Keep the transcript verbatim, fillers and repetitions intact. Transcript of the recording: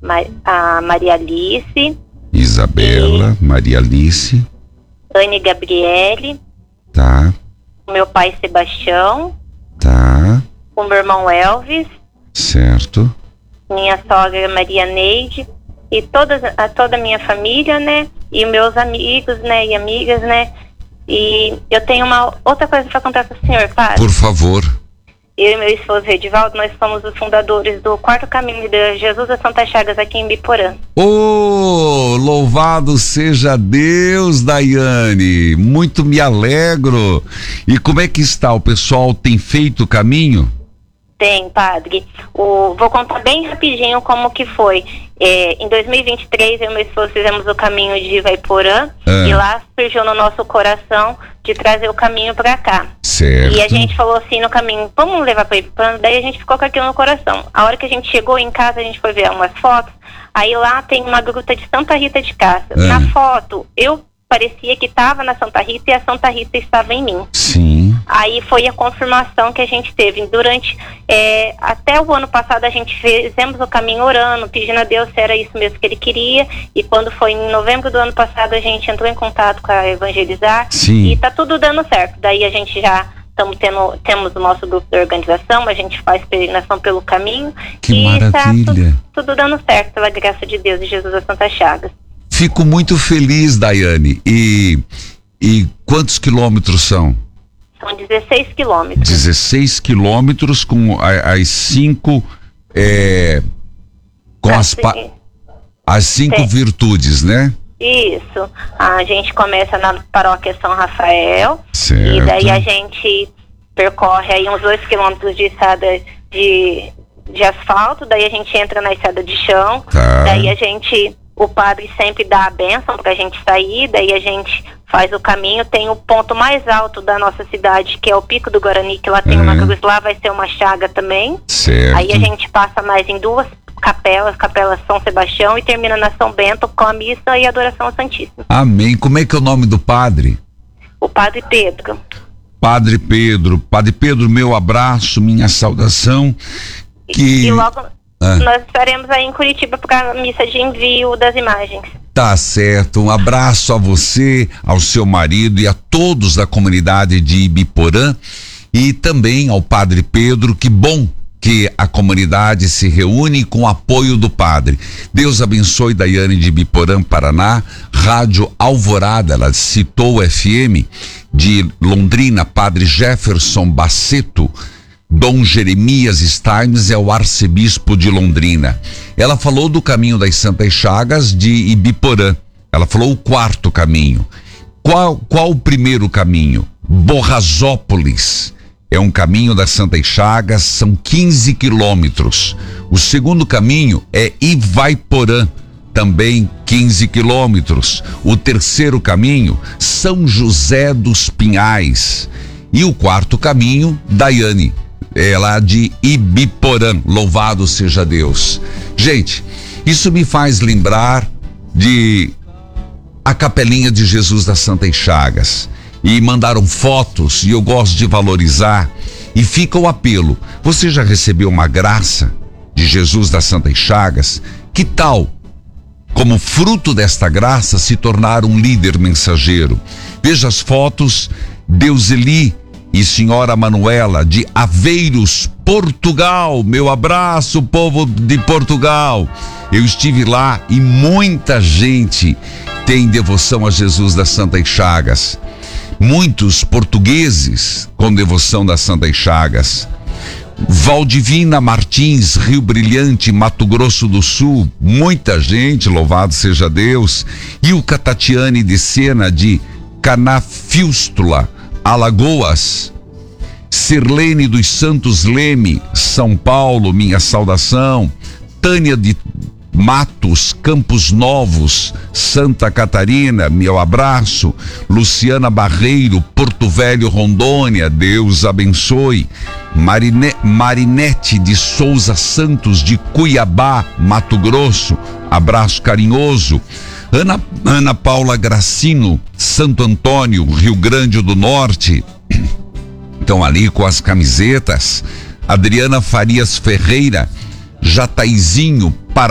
Ma- a Maria Alice, Isabela, Maria Alice, Anne Gabriele, tá, o meu pai Sebastião, tá, o meu irmão Elvis, certo. minha sogra Maria Neide e todas, a toda a minha família, né? E meus amigos, né? E amigas, né? E eu tenho uma outra coisa para contar para o senhor, padre. Por favor. Eu e meu esposo Redivaldo, nós somos os fundadores do Quarto Caminho de Jesus das Santas Chagas aqui em Biporã. Oh, louvado seja Deus, Daiane. Muito me alegro. E como é que está? O pessoal tem feito o caminho? Tem, padre. O, vou contar bem rapidinho como que foi. É, em dois mil e vinte e três, eu e meu esposo fizemos o caminho de Ivaiporã, Ah. e lá surgiu no nosso coração de trazer o caminho para cá. Certo. E a gente falou assim no caminho, vamos levar para Ivaiporã? Daí a gente ficou com aquilo no coração. A hora que a gente chegou em casa, a gente foi ver umas fotos, aí lá tem uma gruta de Santa Rita de Cássia. Ah. Na foto, eu parecia que estava na Santa Rita e a Santa Rita estava em mim. Sim. Aí foi a confirmação que a gente teve. Durante, é, até o ano passado a gente fizemos o caminho orando, pedindo a Deus se era isso mesmo que ele queria. E quando foi em novembro do ano passado, a gente entrou em contato com a Evangelizar. Sim. E tá tudo dando certo. Daí a gente já estamos tendo, temos o nosso grupo de organização, a gente faz peregrinação pelo caminho. Que e maravilha. tá tudo, tudo dando certo pela graça de Deus e Jesus das Santas Chagas. Fico muito feliz, Daiane. E, e quantos quilômetros são? São dezesseis quilômetros. dezesseis quilômetros com a- as cinco é, com as, pa- Assim, as cinco Sim. virtudes, né? Isso. A gente começa na paróquia São Rafael. Certo. E daí a gente percorre aí uns dois quilômetros de estrada de, de asfalto. Daí a gente entra na estrada de chão. Tá. Daí a gente, o padre sempre dá a bênção pra gente sair. Daí a gente faz o caminho. Tem o ponto mais alto da nossa cidade, que é o Pico do Guarani, que lá tem É. uma cruz, lá vai ser uma chaga também. Certo. Aí a gente passa mais em duas capelas, capela São Sebastião, e termina na São Bento com a missa e a adoração ao Santíssimo. Amém. Como é que é o nome do padre? O padre Pedro. Padre Pedro. Padre Pedro, meu abraço, minha saudação. Que E logo Ah. nós estaremos aí em Curitiba para a missa de envio das imagens. tá certo. Um abraço a você, ao seu marido e a todos da comunidade de Ibiporã e também ao Padre Pedro. Que bom que a comunidade se reúne com o apoio do padre. Deus abençoe Daiane de Ibiporã, Paraná. Rádio Alvorada, ela citou o F M de Londrina, Padre Jefferson Baceto. Dom Jeremias Steins é o arcebispo de Londrina. Ela falou do caminho das Santas Chagas de Ibiporã. Ela falou o quarto caminho. Qual, qual o primeiro caminho? Borrazópolis. É um caminho das Santas Chagas, são quinze quilômetros. O segundo caminho é Ivaiporã, também quinze quilômetros. O terceiro caminho, São José dos Pinhais. E o quarto caminho, Daiane, é lá de Ibiporã. Louvado seja Deus. Gente, isso me faz lembrar de a Capelinha de Jesus das Santas Chagas. E mandaram fotos e eu gosto de valorizar. E fica o apelo. Você já recebeu uma graça de Jesus das Santas Chagas? Que tal, como fruto desta graça, se tornar um líder mensageiro? Veja as fotos. Deuseli e senhora Manuela de Aveiros, Portugal. Meu abraço, povo de Portugal. Eu estive lá e muita gente tem devoção a Jesus das Santas Chagas. Muitos portugueses com devoção das Santas Chagas. Valdivina Martins, Rio Brilhante, Mato Grosso do Sul. Muita gente, louvado seja Deus. E o Catatiane de Sena de Canafístula, Alagoas. Sirlene dos Santos Leme, São Paulo, minha saudação. Tânia de Matos, Campos Novos, Santa Catarina, meu abraço. Luciana Barreiro, Porto Velho, Rondônia, Deus abençoe. Marine, Marinete de Souza Santos, de Cuiabá, Mato Grosso, abraço carinhoso. Ana, Ana Paula Gracino, Santo Antônio, Rio Grande do Norte, estão ali com as camisetas. Adriana Farias Ferreira, Jataizinho, Paraná.